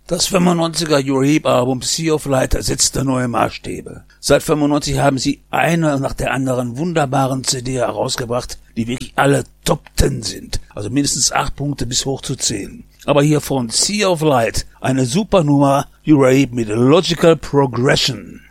Das 95er Uriah-Album Sea of Light ersetzte neue Maßstäbe. Seit 95 haben sie eine nach der anderen wunderbaren CD herausgebracht, die wirklich alle Top 10 sind. Also mindestens 8 Punkte bis hoch zu 10. Aber hier von Sea of Light eine super Nummer, Uriah mit Logical Progression.